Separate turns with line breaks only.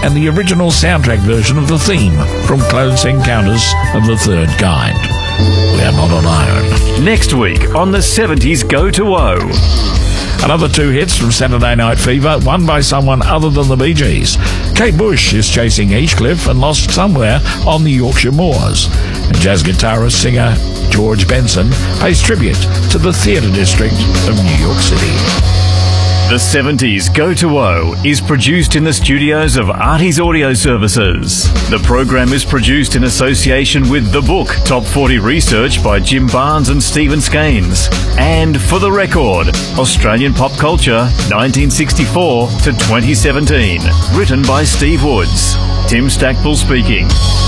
and the original soundtrack version of the theme from Close Encounters of the Third Kind. We are not alone.
Next week on the 70s Go to O.
Another two hits from Saturday Night Fever, one by someone other than the Bee Gees. Kate Bush is chasing Heathcliff and lost somewhere on the Yorkshire moors. And jazz guitarist singer George Benson pays tribute to the theatre district of New York City.
The 70s Go to O is produced in the studios of Artie's Audio Services. The program is produced in association with The Book, Top 40 Research by Jim Barnes and Stephen Scaines. And For the Record, Australian Pop Culture, 1964 to 2017. Written by Steve Woods. Tim Stackpole speaking.